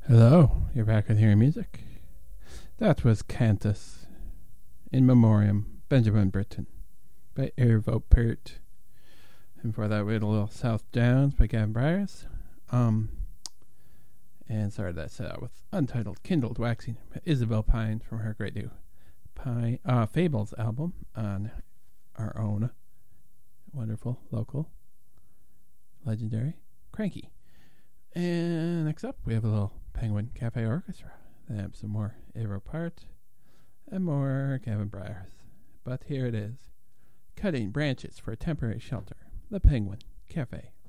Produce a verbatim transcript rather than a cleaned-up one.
Hello, you're back with Hearing Music. That was Cantus, In Memoriam, Benjamin Britten, by Ervo Pert. And before that, we had a little South Downs by Gavin Bryars. Um, and started that set out with Untitled Kindled Waxing by Isabel Pine from her great new Pine, uh, Fables album on our own wonderful, local, legendary Cranky. And next up, we have a little Penguin Cafe Orchestra. They have some more Ervo Pert and more Gavin Bryars. But here it is, Cutting Branches for a Temporary Shelter, the Penguin Cafe